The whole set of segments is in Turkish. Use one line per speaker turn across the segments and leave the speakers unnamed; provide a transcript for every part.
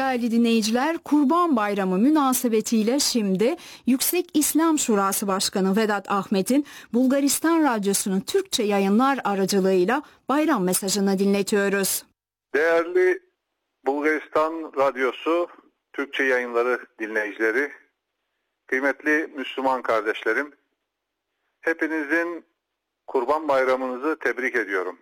Değerli dinleyiciler, Kurban Bayramı münasebetiyle şimdi Yüksek İslam Şurası Başkanı Vedat Ahmet'in Bulgaristan Radyosu'nun Türkçe yayınlar aracılığıyla bayram mesajını dinletiyoruz.
Değerli Bulgaristan Radyosu Türkçe yayınları dinleyicileri, kıymetli Müslüman kardeşlerim, hepinizin Kurban Bayramınızı tebrik ediyorum.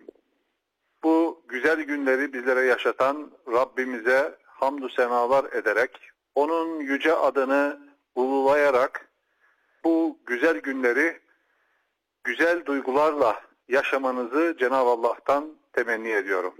Bu güzel günleri bizlere yaşatan Rabbimize hamdü senalar ederek, onun yüce adını ululayarak bu güzel günleri güzel duygularla yaşamanızı Cenab-ı Allah'tan temenni ediyorum.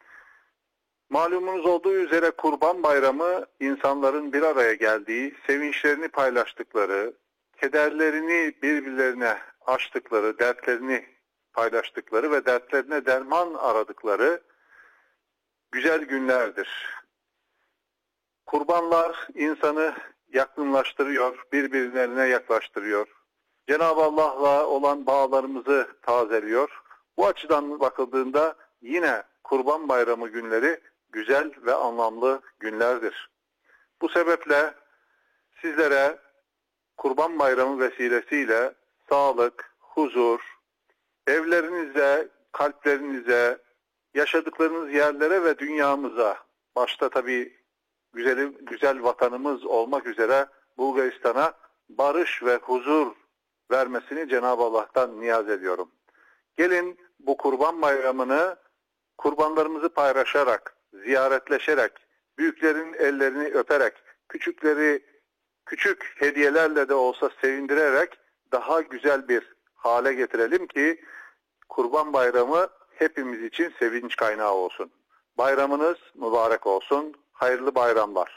Malumunuz olduğu üzere Kurban Bayramı insanların bir araya geldiği, sevinçlerini paylaştıkları, kederlerini birbirlerine açtıkları, dertlerini paylaştıkları ve dertlerine derman aradıkları güzel günlerdir. Kurbanlar insanı yakınlaştırıyor, birbirlerine yaklaştırıyor. Cenab-ı Allah'la olan bağlarımızı tazeliyor. Bu açıdan bakıldığında yine Kurban Bayramı günleri güzel ve anlamlı günlerdir. Bu sebeple sizlere Kurban Bayramı vesilesiyle sağlık, huzur, evlerinize, kalplerinize, yaşadıklarınız yerlere ve dünyamıza, başta tabii güzel vatanımız olmak üzere Bulgaristan'a barış ve huzur vermesini Cenab-ı Allah'tan niyaz ediyorum. Gelin bu Kurban Bayramı'nı kurbanlarımızı paylaşarak, ziyaretleşerek, büyüklerin ellerini öperek, küçükleri küçük hediyelerle de olsa sevindirerek daha güzel bir hale getirelim ki Kurban Bayramı hepimiz için sevinç kaynağı olsun. Bayramınız mübarek olsun. Hayırlı bayramlar.